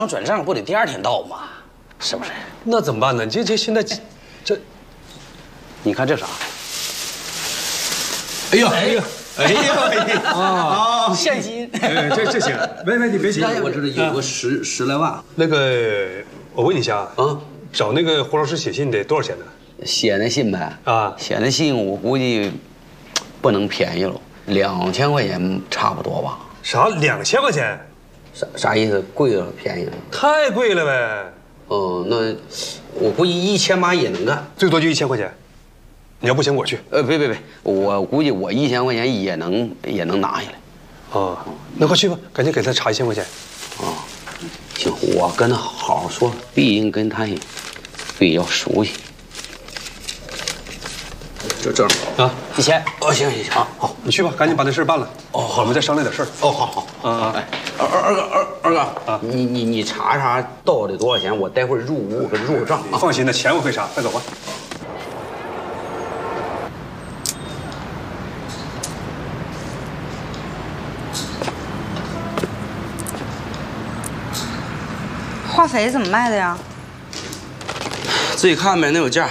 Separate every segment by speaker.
Speaker 1: 转账不得第2天到吗？是不是？
Speaker 2: 那怎么办呢？这现在这，
Speaker 1: 你看这啥？
Speaker 2: 哎呦哎呦哎呦啊！
Speaker 1: 现金。
Speaker 2: 这行，没，你别急。
Speaker 3: 我这里有个十来万。
Speaker 2: 那个，我问你一下
Speaker 3: 啊，
Speaker 2: 找那个胡老师写信得多少钱呢？
Speaker 3: 写那信呗
Speaker 2: 啊，
Speaker 3: 写那信我估计不能便宜了，2000块钱差不多吧。
Speaker 2: 啥？2000块钱？
Speaker 3: 啥意思？贵了便宜了？
Speaker 2: 太贵了呗。
Speaker 3: 哦，那我估计1800也能干，
Speaker 2: 最多就1000块钱。你要不行我去。
Speaker 3: 别，我估计我1000块钱也能拿下来。
Speaker 2: 哦，那快去吧，赶紧给他查1000块钱。
Speaker 3: 啊，行，我跟他好好说，毕竟跟他也比较熟悉。就正好
Speaker 2: 啊
Speaker 3: ，1000。哦，行，
Speaker 2: 好，你去吧，赶紧把这事办了。
Speaker 3: 哦，好，
Speaker 2: 我们再商量点事儿。
Speaker 3: 哦，好。哎，二哥啊，你查到底多少钱？我待会儿入屋和入账啊。
Speaker 2: 放心的，钱我会查，快走吧。
Speaker 4: 化肥怎么卖的呀？
Speaker 3: 自己看呗，那有价。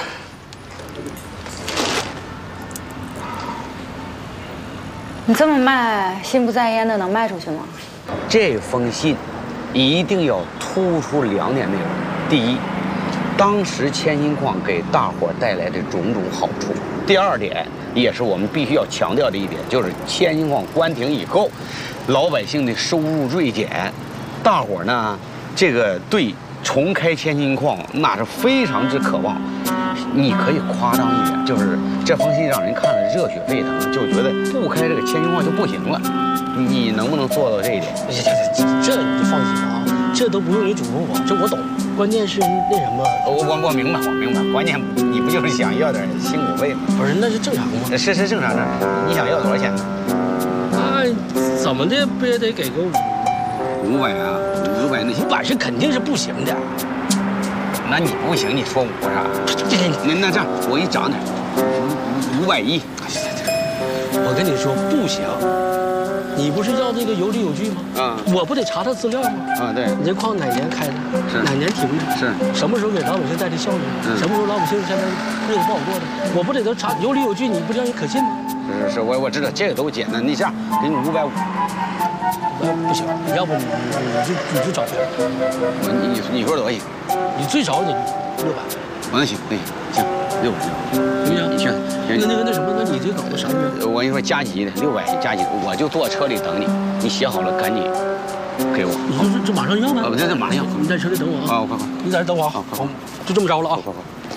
Speaker 4: 你这么卖，心不在焉的能卖出去吗？
Speaker 3: 这封信一定要突出2点内容：第一，当时千金矿给大伙带来的种种好处；第2点，也是我们必须要强调的一点，就是千金矿关停以后，老百姓的收入锐减，大伙呢，这个对重开千金矿那是非常之渴望。你可以夸张一点，就是这封信让人看了热血沸腾，就觉得不开这个千金矿就不行了。你能不能做到这一点？
Speaker 5: 这你就放心啊，这都不用你嘱咐我，这我懂。关键是那什么，
Speaker 3: 我明白，关键你不就是想要点辛苦费吗？
Speaker 5: 不是，那是正常吗？
Speaker 3: 是正常的。你想要多少钱呢？
Speaker 5: 那怎么的不也得给个
Speaker 3: 500啊？500那行
Speaker 5: ，500是肯定是不行的。
Speaker 3: 那你不行，你说我啥？那这样，我给你涨点，510。
Speaker 5: 我跟你说不行，你不是要这个有理有据吗？
Speaker 3: 啊，
Speaker 5: 我不得查他资料吗？
Speaker 3: 啊，对。
Speaker 5: 你这矿哪年开的？
Speaker 3: 是
Speaker 5: 哪年停的？
Speaker 3: 是
Speaker 5: 什么时候给老百姓带来效益？什么时候老百姓现在日子不好过的？我不得都查有理有据，你不这样你可信吗？
Speaker 3: 是，我知道这个都简单。你这样，给你550。
Speaker 5: 不行，要不你就找别人。
Speaker 3: 你说多少行？
Speaker 5: 你最少得600。
Speaker 3: 那行，行，600。
Speaker 5: 行不行？
Speaker 3: 行。
Speaker 5: 那什么，那你这搞的啥月？
Speaker 3: 我跟你说加急的600加急的，我就坐车里等你。你写好了赶紧给我。
Speaker 5: 你说这马上要吗？
Speaker 3: 这马上要。
Speaker 5: 你在车里等我啊！
Speaker 3: 快！
Speaker 5: 你在这等我啊！好，就这么着了啊！
Speaker 3: 快！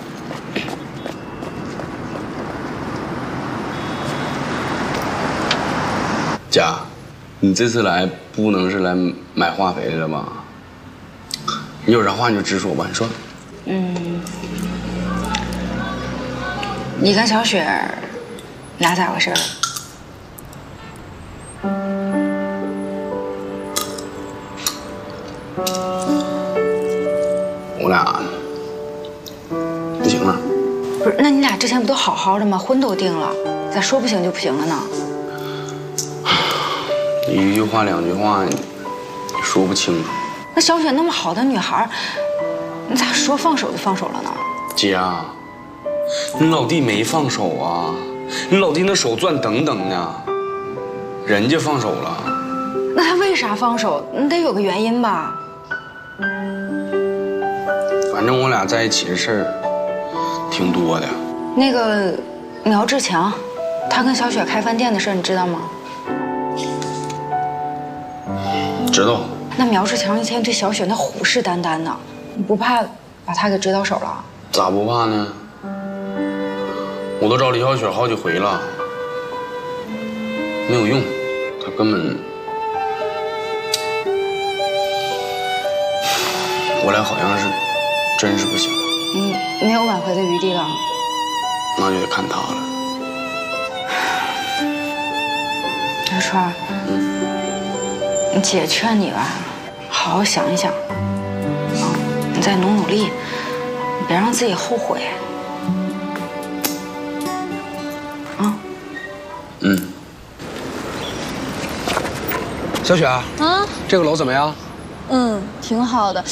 Speaker 3: 家，你这次来不能是来买化肥的了吧？你有啥话你就直说吧，你说。
Speaker 4: 你跟小雪俩咋回事？
Speaker 3: 我俩不行了。
Speaker 4: 不是，那你俩之前不都好好的吗？婚都定了，咋说不行就不行了呢？
Speaker 3: 一句话2句话，说不清楚。
Speaker 4: 那小雪那么好的女孩，你咋说放手就放手了呢？
Speaker 3: 家，你老弟没放手啊，你老弟那手攥等等呢，人家放手了。
Speaker 4: 那他为啥放手？你得有个原因吧？
Speaker 3: 反正我俩在一起的事儿挺多的。
Speaker 4: 那个苗志强，他跟小雪开饭店的事儿，你知道吗？
Speaker 3: 知道。
Speaker 4: 那苗志强以前对小雪那虎视眈眈的，你不怕把他给追到手了？
Speaker 3: 咋不怕呢？我都找李小雪好几回了，没有用，他根本，我俩好像是真是不行。
Speaker 4: 没有挽回的余地了。
Speaker 3: 那就得看他了。
Speaker 4: 刘川，姐劝你吧，好好想一想，你再努力，你别让自己后悔。
Speaker 5: 小雪啊，这个楼怎么样？
Speaker 6: 嗯，挺好的。